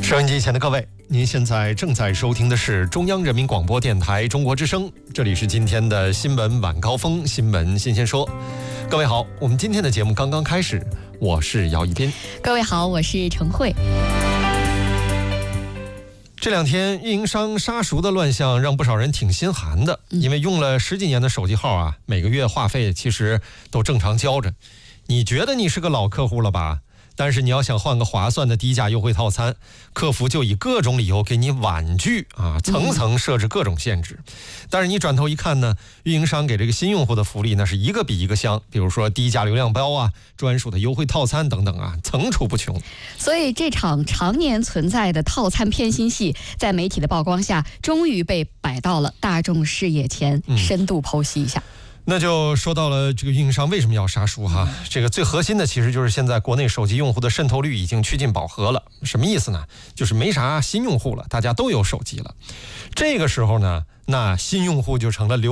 收音机前的各位，您现在正在收听的是中央人民广播电台中国之声，这里是今天的新闻晚高峰，新闻新鲜说。各位好，我们今天的节目刚刚开始，我是姚一斌。 各位好，我是陈慧。 这两天运营商杀熟的乱象让不少人挺心寒的，因为用了10几年的手机号啊，每个月话费其实都正常交着。你觉得你是个老客户了吧？但是你要想换个划算的低价优惠套餐，客服就以各种理由给你婉拒啊，层层设置各种限制。但是你转头一看呢，运营商给这个新用户的福利那是一个比一个香，比如说低价流量包啊，专属的优惠套餐等等啊，层出不穷。 所以这场常年存在的套餐骗心戏，在媒体的曝光下，终于被摆到了大众视野前，深度剖析一下。 那就说到了这个运营商为什么要杀熟哈，这个最核心的其实就是现在国内手机用户的渗透率已经趋近饱和了。什么意思呢？就是没啥新用户了，大家都有手机了。这个时候呢，那新用户就成了